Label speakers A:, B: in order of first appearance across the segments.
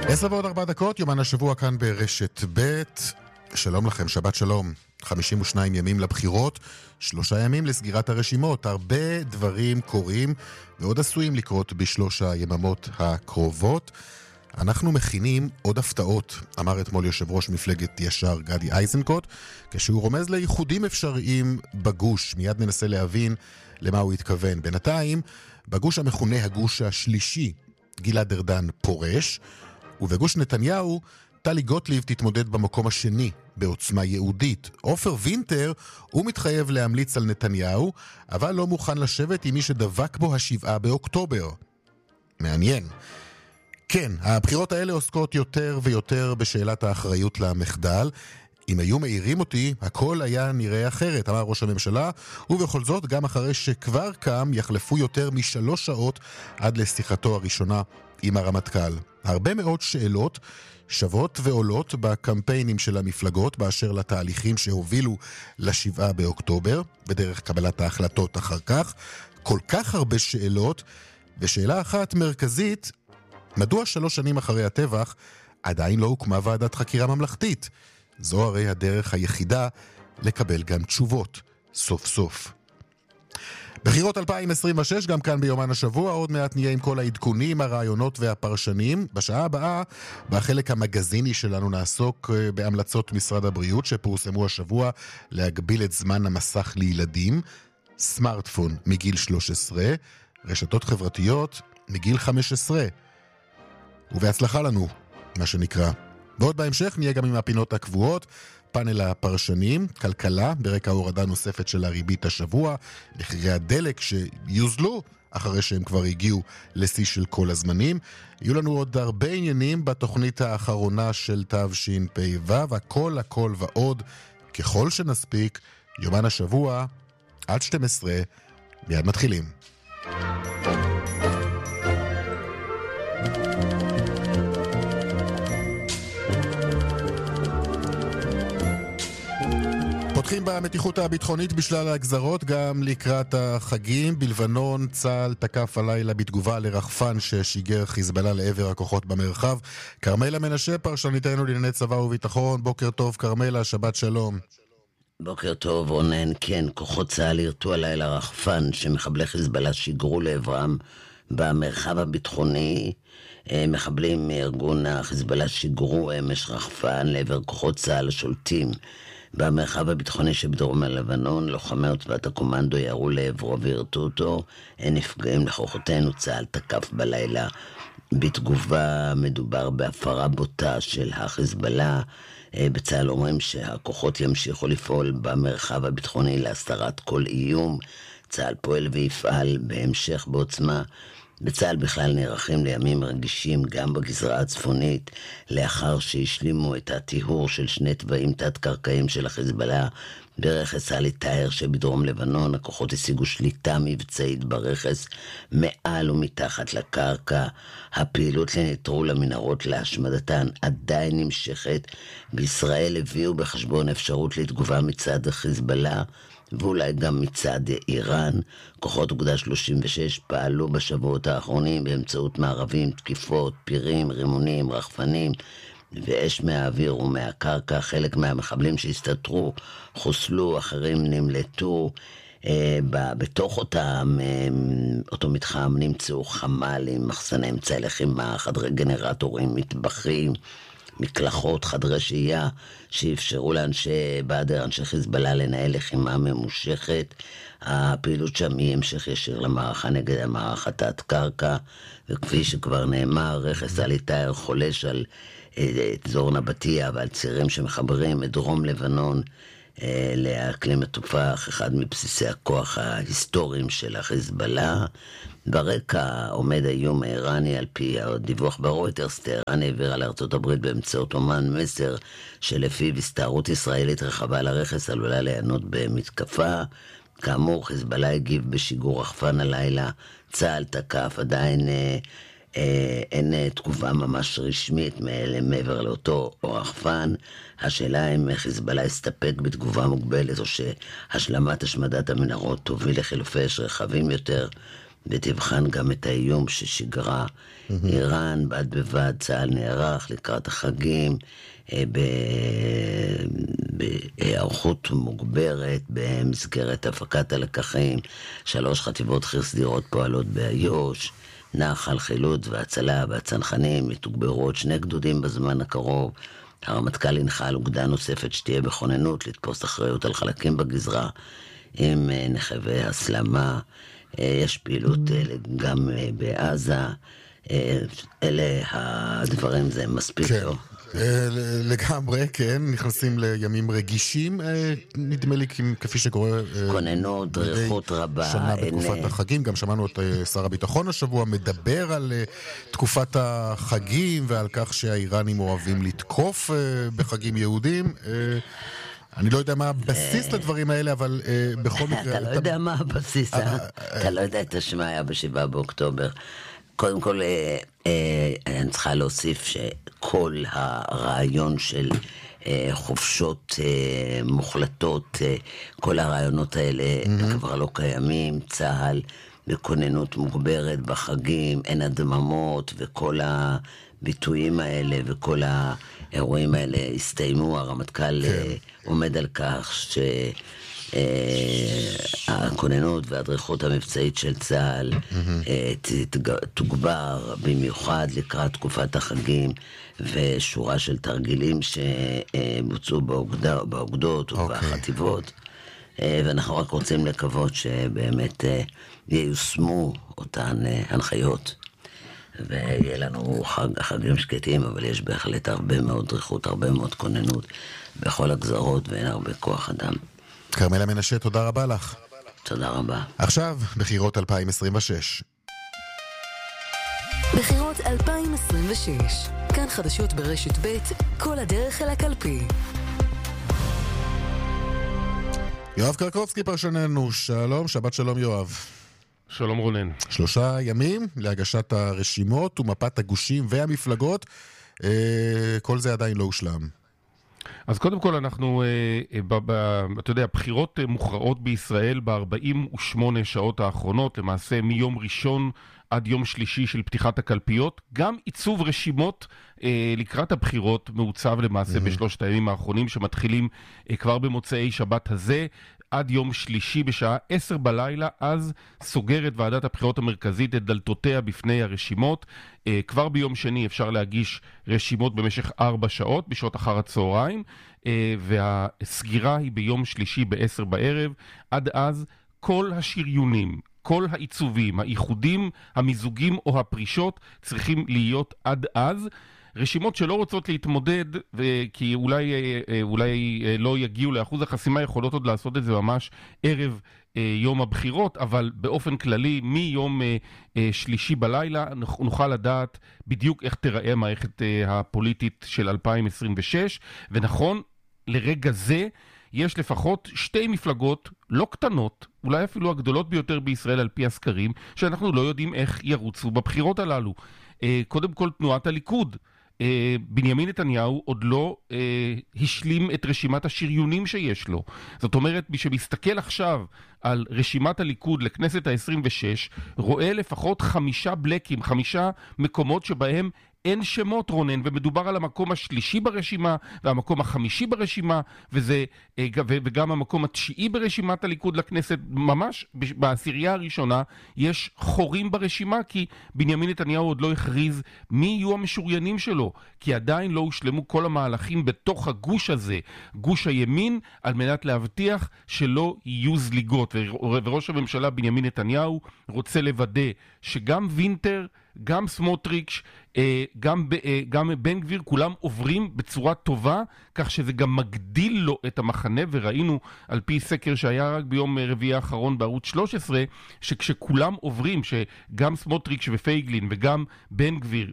A: 10:04, יומן השבוע כאן ברשת ב'. שלום לכם, שבת שלום. 52 ימים לבחירות, 3 ימים לסגירת הרשימות. הרבה דברים קורים ועוד עשויים לקרות בשלוש היממות הקרובות. אנחנו מכינים עוד הפתעות, אמר אתמול יושב ראש מפלגת ישר גדי איזנקוט, כשהוא רומז לייחודים אפשריים בגוש. מיד ננסה להבין למה הוא התכוון. בינתיים, בגוש המכונה הגוש השלישי, גלעד ארדן פורש, ובגוש נתניהו, טלי גוטליב תתמודד במקום השני, בעוצמה יהודית. עופר וינטר, הוא מתחייב להמליץ על נתניהו, אבל לא מוכן לשבת עם מי שדבק בו 7 באוקטובר. מעניין. כן, הבחירות האלה עוסקות יותר ויותר בשאלת האחריות למחדל. אם היו מאירים אותי, הכל היה נראה אחרת, אמר ראש הממשלה, ובכל זאת, גם אחרי שכבר קם, יחלפו יותר מ3 שעות עד לשיחתו הראשונה עם הרמטכ"ל. הרבה מאוד שאלות שוות ועולות בקמפיינים של המפלגות באשר לתהליכים שהובילו ל7 באוקטובר, בדרך קבלת ההחלטות אחר כך. כל כך הרבה שאלות, ושאלה אחת מרכזית, מדוע 3 שנים אחרי הטבח עדיין לא הוקמה ועדת חקירה ממלכתית? זו הרי הדרך היחידה לקבל גם תשובות, סוף סוף. בחירות 2026, גם כאן ביומן השבוע, עוד מעט נהיה עם כל העדכונים, הרעיונות והפרשנים. בשעה הבאה, בחלק המגזיני שלנו, נעסוק בהמלצות משרד הבריאות שפורסמו השבוע להגביל את זמן המסך לילדים, סמארטפון מגיל 13, רשתות חברתיות מגיל 15. ובהצלחה לנו, מה שנקרא. ועוד בהמשך נהיה גם עם הפינות הקבועות, פאנל הפרשנים, כלכלה, ברקע הורדה נוספת של הריבית השבוע, מחירי הדלק שיוזלו אחרי שהם כבר הגיעו לשיא של כל הזמנים. יהיו לנו עוד הרבה עניינים בתוכנית האחרונה של תשפ"ו, הכל ועוד, ככל שנספיק. יומן השבוע עד 12, מיד מתחילים. פותחים במתיחות הביטחונית בשלל הגזרות, גם לקראת החגים. בלבנון צה"ל תקף הלילה בתגובה לרחפן ששיגר חיזבאללה לעבר הכוחות במרחב. כרמלה מנשה, פרשניתנו לענייני צבא וביטחון. בוקר טוב כרמלה, שבת שלום.
B: בוקר טוב רונן. כן, כוחות צה"ל ירתו הלילה רחפן שמחבלי חיזבאללה שיגרו לעברם במרחב הביטחוני. מחבלים מארגון החיזבאללה שיגרו אמש רחפן לעבר כוחות צה"ל השולטים במרחב הביטחוני שבדרום הלבנון. לוחמי עוצבת הקומנדו ירו לעברו וירתו אותו. אין נפגעים לכוחותינו. צה"ל תקף בלילה בתגובה. מדובר בהפרה בוטה של החיזבאללה. בצה"ל אומרים שהכוחות ימשיכו לפעול במרחב הביטחוני להסתרת כל איום. צה"ל פועל ויפעל בהמשך בעוצמה. בצה"ל בכלל נערכים לימים רגישים גם בגזרה הצפונית, לאחר שהשלימו את הטיהור של 2 תוואים תת-קרקעיים של החיזבאללה ברכס עלי טאהר שבדרום לבנון. הכוחות השיגו שליטה מבצעית ברכס מעל ומתחת לקרקע. הפעילות לנטרול המנהרות להשמדתן עדיין נמשכת. בישראל הביאו בחשבון אפשרות לתגובה מצד החיזבאללה ואולי גם מצד איראן. כוחות אוגדה 36 פעלו בשבועות האחרונים באמצעות מערבים, תקיפות, פירים, רימונים, רחפנים ואש מהאוויר ומהקרקע. חלק מהמחבלים שהסתתרו חוסלו, אחרים נמלטו. בתוך אותו מתחם נמצאו חמ"לים, מחסני אמצעי לחימה, חדרי גנרטורים, מטבחים, מקלחות, חדרי שהייה שאפשרו אנשי חיזבאללה לנהל לחימה ממושכת. הפעילות שם היא המשך ישיר למערכה נגד המערכה תת-קרקע, וכפי שכבר נאמר, רכס עלי טאהר חולש על אזור נבטיה ועל צירים שמחברים את דרום לבנון לאקלים מטופח, אחד מבסיסי הכוח ההיסטוריים של החיזבאללה. ברקע עומד האיום האיראני. על פי הדיווח ברויטרס, טהרן העבירה לארצות הברית באמצעות אומן מסר שלפיו הסתערות ישראלית רחבה על הרכס עלולה ליהנות במתקפה. כאמור, חיזבאללה הגיב בשיגור רחפן הלילה. צה"ל תקף, עדיין אין תגובה ממש רשמית מעבר לאותו רחפן. השאלה אם חיזבאללה הסתפק בתגובה מוגבלת או שהשלמת השמדת המנהרות תוביל לחילופי אש רחבים יותר ותבחן גם את האיום ששיגרה איראן. בד בבד צה"ל נערך לקראת החגים בהיערכות מוגברת במסגרת הפקת הלקחים. 3 חטיבות חי"ר סדירות פועלות באיו"ש, נחל, חילוץ והצלה והצנחנים מתוגברו עוד 2 גדודים בזמן הקרוב. הרמטכ"ל הנחה על אוגדה נוספת שתהיה בכוננות לתפוס אחריות על חלקים בגזרה עם נחווי הסלמה. יש פעילות גם בעזה. אלה הדברים, זה מספיק טוב.
A: לגמרי, כן, נכנסים לימים רגישים, נדמה לי כפי שקורה
B: כוננות, דריכות רבה,
A: שנה בתקופת החגים. גם שמענו את שר הביטחון השבוע מדבר על תקופת החגים ועל כך שהאיראנים אוהבים לתקוף בחגים יהודים. אני לא יודע מה הבסיס לדברים האלה, אבל בכל מקרה...
B: אתה לא יודע מה הבסיס, אתה לא יודע את השמה היה ב7 באוקטובר. קודם כל, אני צריכה להוסיף שכל הרעיון של חופשות מוחלטות, כל הרעיונות האלה כבר לא קיימים. צה"ל בכוננות מוגברת בחגים, אין הדממות, וכל הביטויים האלה וכל האירועים האלה הסתיימו. הרמטכ"ל עומד על כך הכוננות והדריכות המבצעית של צה"ל תוגבר במיוחד לקראת תקופת החגים, ושורה של תרגילים שבוצעו באוגדות ובחטיבות, ואנחנו רק רוצים לקוות שבאמת ייושמו אותן הנחיות ויהיה לנו חגים שקטים, אבל יש בהחלט הרבה מאוד דריכות, הרבה מאוד כוננות בכל הגזרות, ואין הרבה כוח אדם.
A: כרמלה מנשה, תודה רבה לך.
B: תודה רבה.
A: עכשיו, בחירות 2026.
C: בחירות 2026. כאן חדשות ברשת ב', כל הדרך אל הקלפי.
A: יואב קרקובסקי פרשננו, שלום, שבת שלום יואב.
D: שלום רונן.
A: 3 ימים להגשת הרשימות ומפת הגושים והמפלגות, כל זה עדיין לא הושלם.
D: אז קודם כל אנחנו, אתה יודע, בחירות מוכרעות בישראל ב-48 שעות האחרונות, למעשה מיום ראשון עד יום שלישי של פתיחת הקלפיות. גם עיצוב רשימות לקראת הבחירות מעוצב למעשה בשלושת הימים האחרונים, שמתחילים כבר במוצאי שבת הזה, עד יום שלישי בשעה 10 בלילה. אז סוגרת ועדת הבחירות המרכזית את דלתותיה בפני הרשימות. כבר ביום שני אפשר להגיש רשימות במשך 4 שעות בשעות אחר הצהריים, והסגירה היא ביום שלישי ב-10 בערב. עד אז כל השריונים, כל העיצובים, האיחודים, המיזוגים או הפרישות צריכים להיות עד אז. רשימות שלא רוצות להתמודד, כי אולי לא יגיעו לאחוז החסימה, יכולות עוד לעשות את זה ממש ערב יום הבחירות, אבל באופן כללי מיום שלישי בלילה נוכל לדעת בדיוק איך תראה מערכת הפוליטית של 2026. ונכון, לרגע זה יש לפחות 2 מפלגות לא קטנות, אולי אפילו הגדולות ביותר בישראל על פי הסקרים, שאנחנו לא יודעים איך ירוצו בבחירות הללו. קודם כל תנועת הליכוד. בנימין נתניהו עוד לא השלים את רשימת השריונים שיש לו. זאת אומרת, מי שמסתכל עכשיו על רשימת הליכוד לכנסת ה-26, רואה לפחות 5 בלקים, 5 מקומות שבהם אין שמות, רונן, ומדובר על המקום השלישי ברשימה, והמקום החמישי ברשימה, וגם המקום התשיעי ברשימת הליכוד לכנסת. ממש בעשירייה הראשונה יש חורים ברשימה, כי בנימין נתניהו עוד לא הכריז מי יהיו המשוריינים שלו, כי עדיין לא הושלמו כל המהלכים בתוך הגוש הזה, גוש הימין, על מנת להבטיח שלא יהיו זליגות. וראש הממשלה בנימין נתניהו רוצה לוודא שגם וינטר, גם סמוטריץ', גם בן גביר, כולם עוברים בצורה טובה, כך שזה גם מגדיל לו את המחנה. וראינו על פי סקר שהיה רק ביום רביעי האחרון בערוץ 13, שכשכולם עוברים, שגם סמוטריץ' ופייגלין וגם בן גביר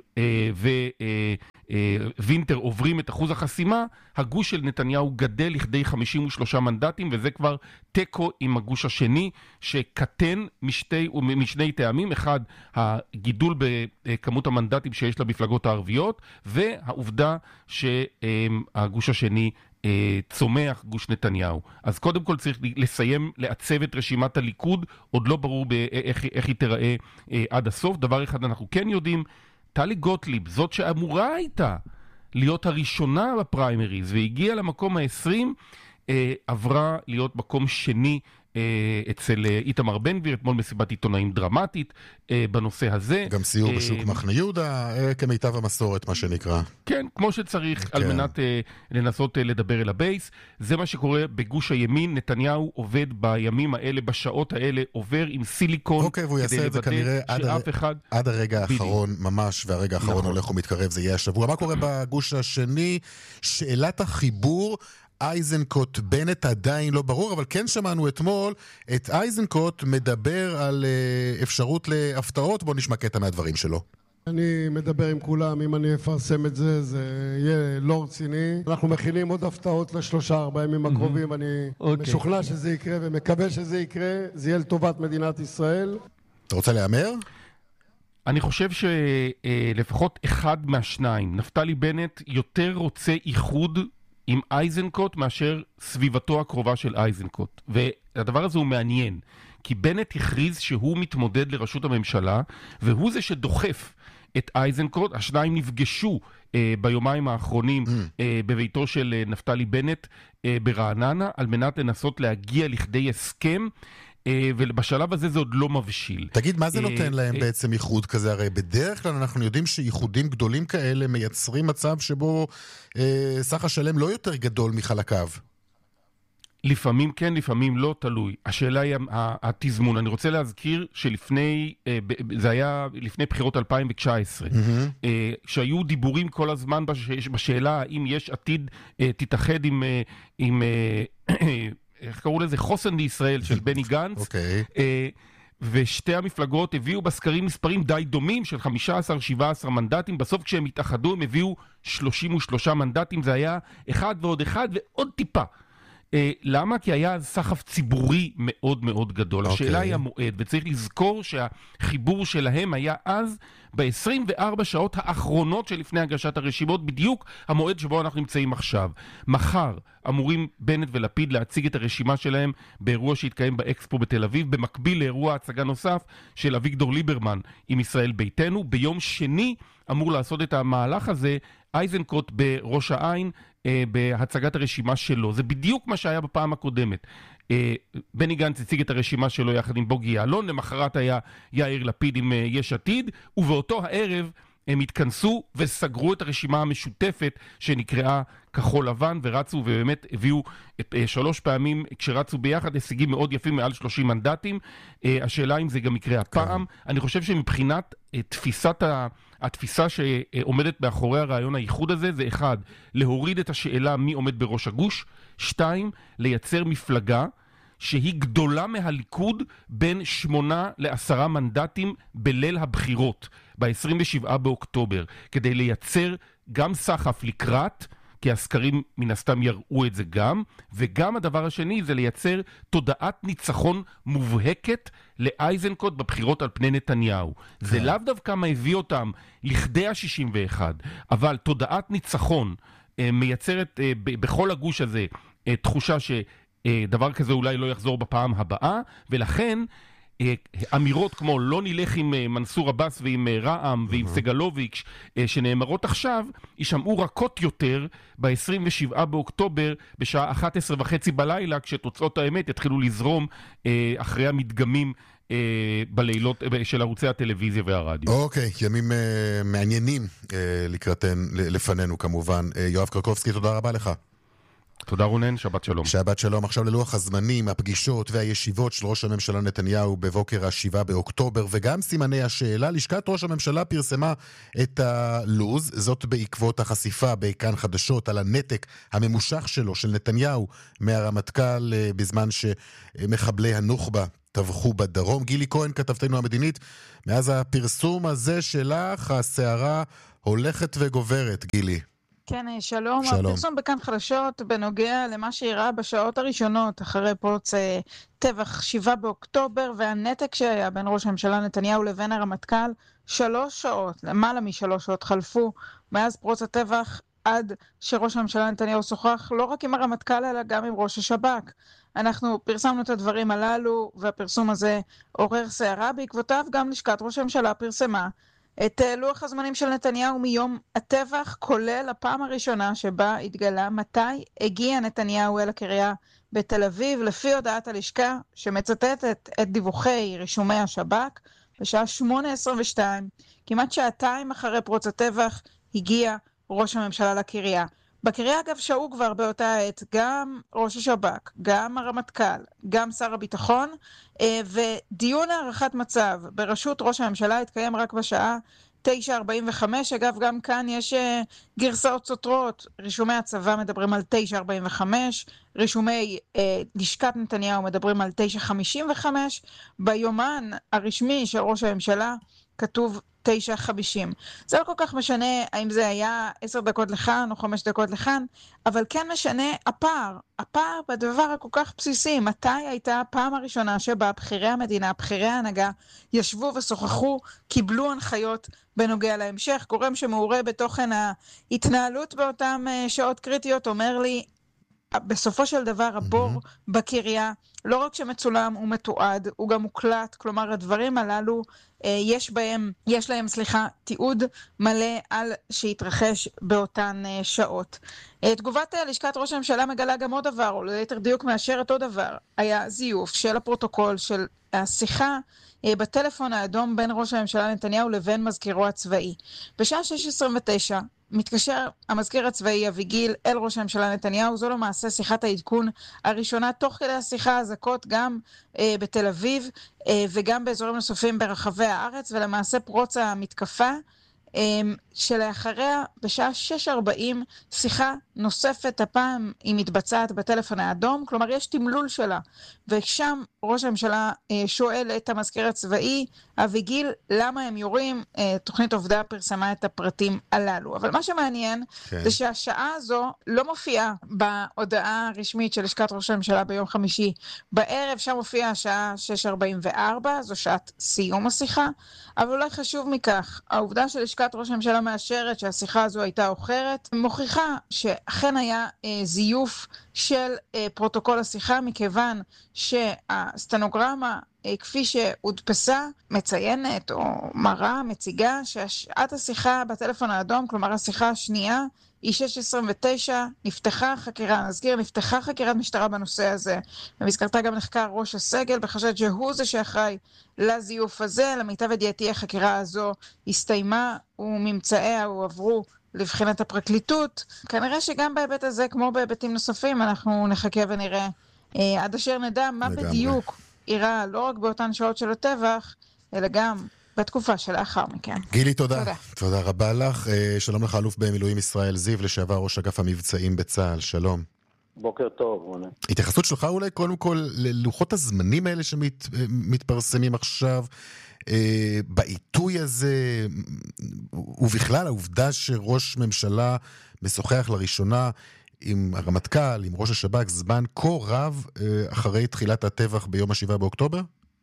D: ווינטר עוברים את אחוז החסימה, הגוש של נתניהו גדל לכדי 53 מנדטים, וזה כבר טקו עם הגוש השני, שקטן משני טעמים. אחד, הגידול בכמות המנדטים שיש למפלגות הערביות, והעובדה שהגוש השני צומח גוש נתניהו. אז קודם כל צריך לסיים לעצב את רשימת הליכוד, עוד לא ברור איך היא תיראה עד הסוף. דבר אחד אנחנו כן יודעים, טלי גוטליב, זאת שאמורה הייתה להיות הראשונה בפריימריז והגיעה למקום ה-20, עברה להיות מקום שני אצל איתמר בן גביר, אתמול מסיבת עיתונאים דרמטית בנושא הזה.
A: גם סיור בשוק מחנה יהודה, כמיטב המסורת, מה שנקרא.
D: כן, כמו שצריך, על מנת לנסות לדבר אל הבייס. זה מה שקורה בגוש הימין. נתניהו עובד בימים האלה, בשעות האלה, עובר עם סיליקון.
A: אוקיי, והוא יעשה את זה כנראה עד הרגע האחרון, ממש, והרגע האחרון הולך ומתקרב, זה יהיה השבוע. מה קורה בגוש השני? שאלת החיבור אייזנקוט בנט עדיין לא ברור, אבל כן שמענו אתמול את אייזנקוט מדבר על אפשרות להפתעות. בוא נשמע קטע מהדברים שלו.
E: אני מדבר עם כולם, אם אני אפרסם את זה, זה יהיה לא רציני. אנחנו מכינים עוד הפתעות ל3-4 ימים הקרובים, אני משוכנע שזה יקרה ומקווה שזה יקרה, זה יהיה לטובת מדינת ישראל.
A: אתה רוצה להאמר?
D: אני חושב שלפחות אחד מהשניים, נפתלי בנט יותר רוצה איחוד עם אייזנקוט מאשר סביבתו הקרובה של אייזנקוט. והדבר הזה הוא מעניין, כי בנט הכריז שהוא מתמודד לראשות הממשלה, והוא זה שדוחף את אייזנקוט. השניים נפגשו ביומיים האחרונים בביתו של נפתלי בנט ברעננה, על מנת לנסות להגיע לכדי הסכם, ובשלב הזה זה עוד לא מבשיל.
A: תגיד, מה זה נותן להם בעצם ייחוד כזה? הרי בדרך כלל אנחנו יודעים שייחודים גדולים כאלה מייצרים מצב שבו סך השלם לא יותר גדול מחלקיו.
D: לפעמים כן, לפעמים לא, תלוי. השאלה היא התזמון. אני רוצה להזכיר שלפני, זה היה לפני בחירות 2019, שהיו דיבורים כל הזמן בשאלה האם יש עתיד תתאחד עם איך קראו לזה? חוסן לישראל של בני גנץ. ושתי המפלגות הביאו בסקרים מספרים די דומים של 15-17 מנדטים. בסוף כשהם התאחדו הם הביאו 33 מנדטים. זה היה אחד ועוד אחד ועוד טיפה. למה? כי היה סחף ציבורי מאוד מאוד גדול. השאלה היא המועד, וצריך לזכור שהחיבור שלהם היה אז ב-24 שעות האחרונות שלפני הגשת הרשימות, בדיוק המועד שבו אנחנו נמצאים עכשיו. מחר אמורים בנט ולפיד להציג את הרשימה שלהם באירוע שהתקיים באקספו בתל אביב, במקביל לאירוע הצגה נוסף של אביגדור ליברמן עם ישראל ביתנו. ביום שני אמור לעשות את המהלך הזה אייזנקוט בראש העין, בהצגת הרשימה שלו. זה בדיוק מה שהיה בפעם הקודמת. בני גנץ הציג את הרשימה שלו יחד עם בוגי יעלון, למחרת היה יאיר לפיד עם יש עתיד, ובאותו הערב הם התכנסו וסגרו את הרשימה המשותפת שנקראה כחול לבן, ורצו ובאמת הביאו 3 פעמים כשרצו ביחד הישגים מאוד יפים, מעל 30 מנדטים. השאלה אם זה גם יקרה הפעם. אני חושב שמבחינת התפיסה שעומדת מאחורי הרעיון הייחוד הזה, זה 1, להוריד את השאלה מי עומד בראש הגוש, 2, לייצר מפלגה שהיא גדולה מהליכוד בין 8-10 מנדטים בליל הבחירות, ב-27 באוקטובר, כדי לייצר גם סחף לקראת, כי הסקרים מן הסתם יראו את זה גם, וגם הדבר השני זה לייצר תודעת ניצחון מובהקת לאייזנקוט בבחירות על פני נתניהו. זה לאו דווקא מה הביא אותם לכדי ה-61, אבל תודעת ניצחון מייצרת בכל הגוש הזה תחושה שדבר כזה אולי לא יחזור בפעם הבאה, ולכן אמירות כמו לא נלך עם מנסור עבאס ועם רע"מ ועם סגלוביץ' שנאמרות עכשיו, יישמעו רכות יותר ב-27 באוקטובר בשעה 11:30 בלילה, כשתוצאות האמת יתחילו לזרום אחרי המדגמים בלילות של ערוצי הטלוויזיה והרדיו.
A: אוקיי, ימים מעניינים לפנינו כמובן. יואב קרקובסקי, תודה רבה לך.
D: תודה רונן, שבת שלום.
A: שבת שלום. עכשיו ללוח הזמנים, הפגישות והישיבות של ראש הממשלה נתניהו בבוקר ה-7 באוקטובר, וגם סימני השאלה. לשכת ראש הממשלה פרסמה את הלוז, זאת בעקבות החשיפה בכאן חדשות על הנתק הממושך שלו, של נתניהו, מהרמטכ"ל בזמן שמחבלי הנוח'בה טבחו בדרום. גילי כהן, כתבתנו המדינית, מאז הפרסום הזה שלך, הסערה הולכת וגוברת, גילי.
F: כן, שלום. הפרסום בכאן חדשות בנוגע למה שאירע בשעות הראשונות אחרי פרוץ טבח 7 באוקטובר, והנתק שהיה בין ראש הממשלה נתניהו לבין הרמטכ"ל, 3 שעות, למעלה מ3 שעות חלפו מאז פרוץ הטבח עד שראש הממשלה נתניהו שוחח לא רק עם הרמטכ"ל אלא גם עם ראש השב"כ. אנחנו פרסמנו את הדברים הללו, והפרסום הזה עורר סערה. בעקבותיו גם לשכת ראש הממשלה פרסמה את לוח הזמנים של נתניהו מיום הטבח, כולל הפעם הראשונה שבה התגלה מתי הגיע נתניהו אל הקריה בתל אביב. לפי הודעת הלשכה שמצטטת את דיווחי רישומי השב"כ, בשעה 8:22, כמעט שעתיים אחרי פרוץ הטבח, הגיע ראש הממשלה לקריה. בקריה אגב שהו כבר באותה עת גם ראש השב"כ, גם הרמטכ"ל, גם שר הביטחון, ודיון הערכת מצב בראשות ראש הממשלה התקיים רק בשעה 9:45. אגב, גם כאן יש גרסאות סותרות. רישומי הצבא מדברים על 9:45, רישומי לשכת נתניהו מדברים על 9:55, ביומן הרשמי של ראש הממשלה כתוב 9:50. זה לא כל כך משנה האם זה היה 10 דקות לכאן או 5 דקות לכאן, אבל כן משנה הפער בדבר הכל כך בסיסי. מתי הייתה הפעם הראשונה שבה בכירי המדינה, בכירי ההנהגה, ישבו ושוחחו, קיבלו הנחיות בנוגע להמשך? גורם שמעורה בתוכן ההתנהלות באותם שעות קריטיות אומר לי, בסופו של דבר הבור בקריה לא רק שמצולם ומתועד, הוא גם מוקלט. כלומר הדברים הללו יש להם תיעוד מלא על שהתרחש באותן שעות. תגובת לשכת ראש הממשלה מגלה גם עוד דבר, או ליתר דיוק מאשרת עוד דבר. היה זיוף של הפרוטוקול של השיחה בטלפון האדום בין ראש הממשלה נתניהו לבין מזכירו הצבאי. בשעה 6:29 מתקשר המזכיר הצבאי אביגיל אל ראש הממשלה נתניהו. זו למעשה שיחת העדכון הראשונה. תוך כדי השיחה הזקות גם בתל אביב וגם באזורים נוספים ברחבי הארץ, ולמעשה פרוץ המתקפה שלאחריה בשעה 6:40 שיחה נוספת, הפעם היא מתבצעת בטלפון האדום, כלומר יש תמלול שלה, ושם ראש הממשלה שואל את המזכיר הצבאי אביגיל למה הם יורים. תוכנית עובדה פרסמה את הפרטים הללו, אבל מה שמעניין זה שהשעה הזו לא מופיעה בהודעה הרשמית של לשכת ראש הממשלה ביום חמישי בערב. שם מופיעה השעה 6:44, זו שעת סיום השיחה. אבל אולי חשוב מכך, העובדה של לשכת ראש הממשלה מאשרת שהשיחה הזו הייתה אוחרת, מוכיחה שאכן היה זיוף של פרוטוקול השיחה, מכיוון שהסטנוגרמה כפי שהודפסה מציינת או מראה, מציגה ששעת השיחה בטלפון האדום, כלומר השיחה השנייה, היא 6:29, נפתחה חקירה, נזכיר, נפתחה חקירת משטרה בנושא הזה, במסגרתה גם נחקר ראש הסגל בחשד שהוא זה שאחראי לזיוף הזה. למיטב ידיעתי החקירה הזו הסתיימה וממצאיה הועברו לבחינת הפרקליטות. כנראה שגם בהיבט הזה, כמו בהיבטים נוספים, אנחנו נחכה ונראה עד אשר נדע מה בדיוק אירע, לא רק באותן שעות של הטבח, אלא גם בתקופה שלאחר מכן.
A: גילי, תודה. תודה רבה לך. שלום לך, אלוף במילואים ישראל זיו, לשעבר ראש אגף המבצעים בצה"ל. שלום.
G: בוקר טוב, רונן.
A: התייחסות שלך אולי קודם כל ללוחות הזמנים האלה שמתפרסמים עכשיו, בעיתוי הזה, ובכלל העובדה שראש ממשלה משוחח לראשונה עם הרמטכ"ל, עם ראש השב"כ, זמן כה רב אחרי תחילת הטבח ביום 7 באוקטובר?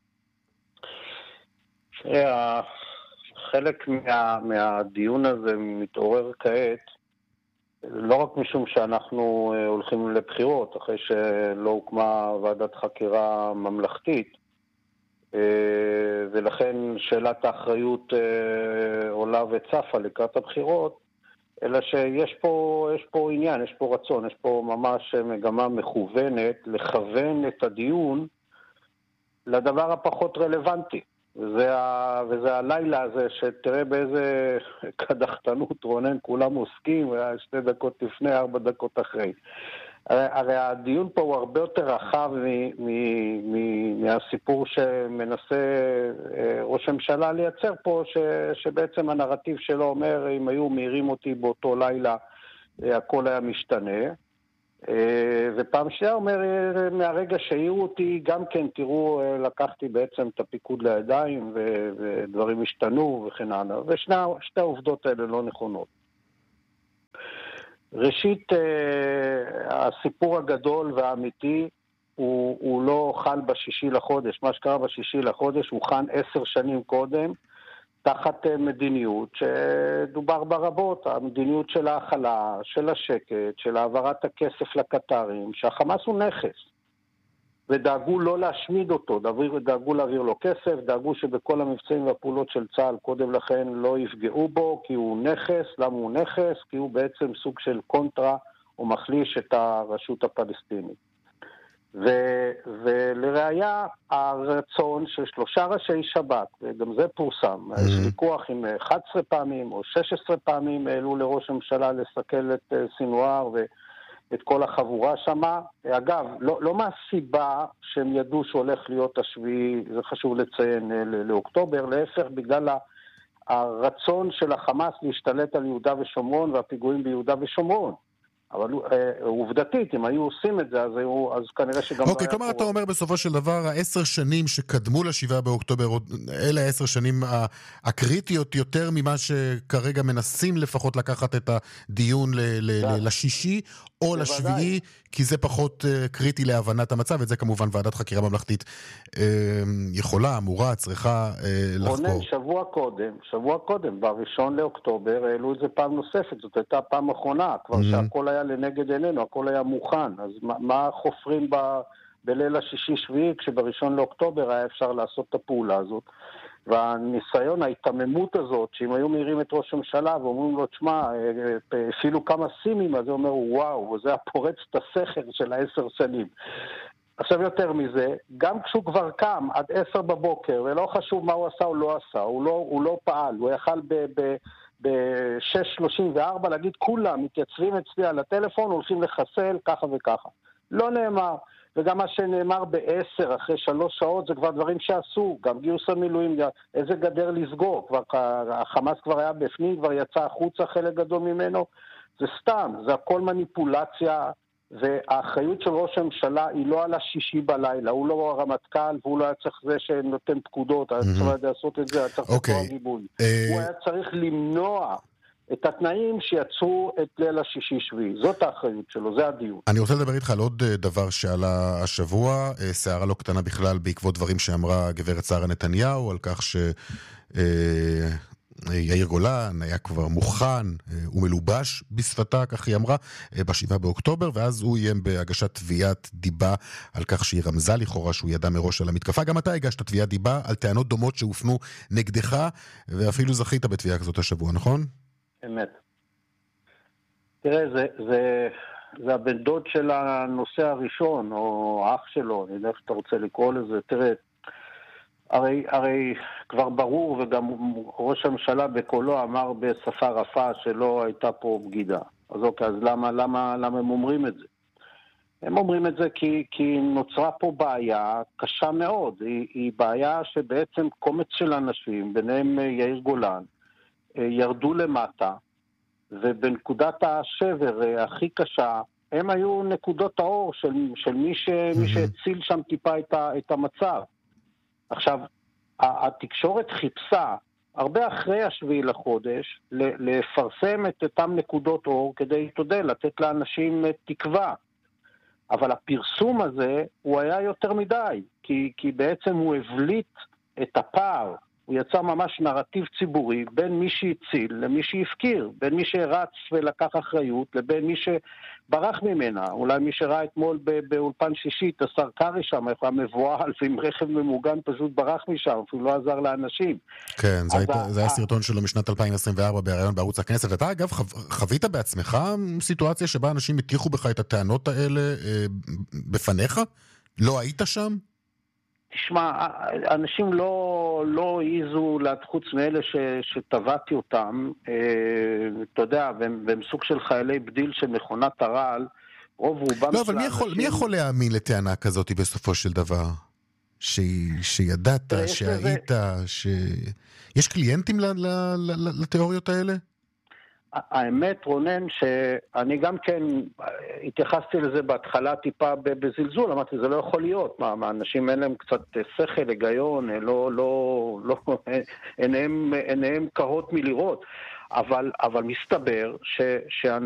G: חלק מהדיון הזה מתעורר כעת, לא רק משום שאנחנו הולכים לבחירות, אחרי שלא הוקמה ועדת חקירה ממלכתית, ולכן שאלת האחריות עולה וצפה לקראת הבחירות, אלא שיש פה עניין, יש פה רצון, יש פה ממש מגמה מכוונת לכוון את הדיון לדבר הפחות רלוונטי. וזה הלילה הזה, שתראה באיזה קדחתנות, רונן, כולם עוסקים, 2 דקות לפני, 4 דקות אחרי. הרי הדיון פה הוא הרבה יותר רחב מהסיפור שמנסה ראש הממשלה לייצר פה, שבעצם הנרטיב שלו אומר, אם היו מהירים אותי באותו לילה, הכל היה משתנה. ופעם שנייה אומר, מהרגע שהעירו אותי, גם כן, תראו, לקחתי בעצם את הפיקוד לידיים, ודברים השתנו וכן הלאה. ושתי העובדות האלה לא נכונות. ראשית, הסיפור הגדול והאמיתי, הוא לא חל ב6 לחודש. מה שקרה ב6 לחודש הוא חל 10 שנים קודם, תחת מדיניות שדובר בה רבות, המדיניות של ההכלה, של השקט, של העברת הכסף לקטרים, שהחמאס הוא נכס. ודאגו לא להשמיד אותו, דאגו להעביר לו כסף, דאגו שבכל המבצעים והפעולות של צה"ל קודם לכן לא יפגעו בו, כי הוא נכס. למה הוא נכס? כי הוא בעצם סוג של קונטרה, או מחליש את הרשות הפלסטינית. ולראיה, הרצון של 3 ראשי שב"כ, וגם זה פורסם, יש ויכוח עם 11 פעמים או 16 פעמים העלו לראש הממשלה לסכל את סינואר ואת כל החבורה שמה. אגב, לא מהסיבה שהם ידעו שהולך להיות השביעי, זה חשוב לציין, לאוקטובר, להפך בגלל הרצון של החמאס להשתלט על יהודה ושומרון והפיגועים ביהודה ושומרון. אבל עובדתית, אם היו עושים את זה, אז כנראה שגם...
A: אוקיי, כלומר אתה אומר בסופו של דבר, 10 שנים שקדמו ל7 באוקטובר, אלה 10 שנים הקריטיות יותר ממה שכרגע מנסים לפחות לקחת את הדיון לשישי או לשביעי, כי זה פחות קריטי להבנת המצב, ואת זה כמובן ועדת חקירה ממלכתית יכולה, אמורה, צריכה לחקור.
G: רונן, שבוע קודם, ב1 לאוקטובר, העלו את זה פעם נוספת, זאת הייתה פעם אחרונה, כבר שהכל היה לנגד עינינו, הכל היה מוכן, אז מה חופרים בליל השישי-שביעי, כשב1 לאוקטובר היה אפשר לעשות את הפעולה הזאת, והניסיון, ההתממות הזאת, שאם היו מהירים את ראש הממשלה ואומרים לו, תשמע, אפילו כמה סימים, אז הוא אומר, וואו, זה הפורץ את הסכר של 10 שנים. עכשיו יותר מזה, גם כשהוא כבר קם עד 10 בבוקר, ולא חשוב מה הוא עשה או לא עשה, הוא לא פעל, הוא יכל ב-6:34 להגיד, כולם מתייצבים אצלי על הטלפון, הולכים לחסל ככה וככה. לא נאמר. וגם מה שנאמר ב10 אחרי 3 שעות זה כבר דברים שעשו, גם גיוס המילואים, איזה גדר לסגור, החמאס כבר היה בפנים, כבר יצא החוצה חלק גדול ממנו, זה סתם, זה הכל מניפולציה, והאחריות של ראש הממשלה היא לא על השישי בלילה, הוא לא הרמטכ"ל והוא לא היה צריך זה שנותן פקודות, היה צריך לעשות את זה, היה צריך לתת גיבוי. הוא היה צריך למנוע את התנאים שיצרו את ליל השישי-שביעי. זאת האחריות שלו, זה הדיון.
A: אני רוצה לדבר איתך על עוד דבר שעלה השבוע, שערה לא קטנה בכלל בעקבות דברים שאמרה גברת שרה נתניהו, על כך יאיר גולן היה כבר מוכן ומלובש בשפתה, כך היא אמרה, ב7 באוקטובר, ואז הוא איים בהגשת תביעת דיבה על כך שהיא רמזה לכאורה שהוא ידע מראש על המתקפה. גם אתה הגשת תביעת דיבה על טענות דומות שהופנו נגדך, ואפילו זכית בתביעה כזאת השבוע, נכון?
G: אמת. תראה, זה הבן דוד של הנושא הראשון, או אח שלו, אני יודע איך אתה רוצה לקרוא לזה. תראה, הרי כבר ברור, וגם ראש הממשלה בקולו אמר בשפה רפה שלא הייתה פה בגידה. אז אוקיי, אז למה הם אומרים את זה? הם אומרים את זה כי נוצרה פה בעיה קשה מאוד. היא בעיה שבעצם קומץ של אנשים, ביניהם יאיר גולן, ירדו למטה, ובנקודת השבר הכי קשה, הם היו נקודות האור של מי שהציל שם טיפה את המצב. עכשיו, התקשורת חיפשה, הרבה אחרי 7 לחודש, לפרסם את אותם נקודות אור, כדי, לתת לאנשים תקווה. אבל הפרסום הזה, הוא היה יותר מדי, כי בעצם הוא הבליט את הפער, הוא יצא ממש נרטיב ציבורי בין מי שהציל למי שהפקיר, בין מי שרץ ולקח אחריות לבין מי שברח ממנה. אולי מי שראה אתמול באולפן שישי את השר קרי שם, היה מבוהל ועם רכב ממוגן פשוט ברח משם, אפילו לא עזר לאנשים.
A: כן, זה היה סרטון שלו משנת 2024 בהריון בערוץ הכנסת. ואתה אגב חווית בעצמך סיטואציה שבה אנשים הטיחו בך את הטענות האלה בפניך? לא היית שם?
G: תשמע, אנשים לא העיזו חוץ מאלה שטבעתי אותם, אתה יודע, והם סוג של חיילי בדיל של מכונת הרעל, רוב רובם...
A: לא, אבל מי יכול להאמין לטענה כזאת בסופו של דבר? שידעת, שהיית, יש קליינטים לתיאוריות האלה?
G: האמת, רונן, שאני גם כן התייחסתי לזה בהתחלה טיפה בזלזול, אמרתי, זה לא יכול להיות, האנשים אין להם קצת שכל, היגיון, עיניהם קהות מלראות, אבל מסתבר